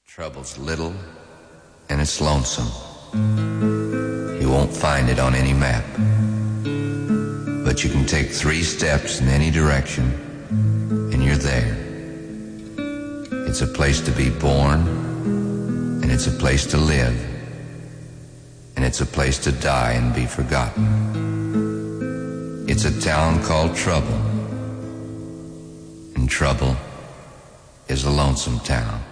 Trouble's little and it's lonesome. You won't find it on any map. But you can take 3 steps in any direction and you're there. It's a place to be born, and it's a place to live, and it's a place to die and be forgotten. It's a town called Trouble, and Trouble is a lonesome town.